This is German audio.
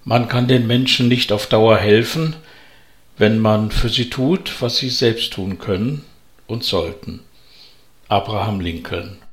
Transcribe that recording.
Man kann den Menschen nicht auf Dauer helfen, wenn man für sie tut, was sie selbst tun können und sollten. Abraham Lincoln.